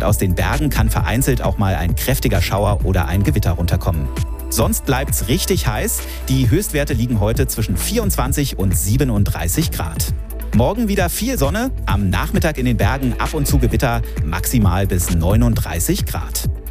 und aus den Bergen kann vereinzelt auch mal ein kräftiger Schauer oder ein Gewitter runterkommen. Sonst bleibt's richtig heiß. Die Höchstwerte liegen heute zwischen 24 und 37 Grad. Morgen wieder viel Sonne, am Nachmittag in den Bergen ab und zu Gewitter, maximal bis 39 Grad.